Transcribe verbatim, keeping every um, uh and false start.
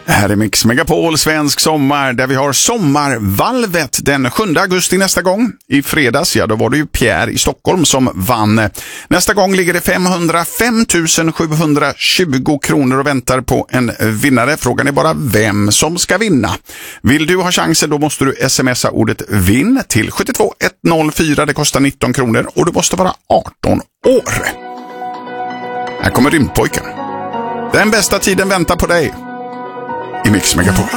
Här är Mix Megapol svensk sommar där vi har sommarvalvet den sjunde augusti nästa gång. I fredags, ja då var det ju Pierre i Stockholm som vann. Nästa gång ligger det femhundrafem tusen sjuhundratjugo kronor och väntar på en vinnare. Frågan är bara vem som ska vinna. Vill du ha chansen då måste du smsa ordet vinn till sju två ett noll fyra. Det kostar nitton kronor och du måste vara arton år. Här kommer Rymdpojken. Den bästa tiden väntar på dig i Mix Megapol.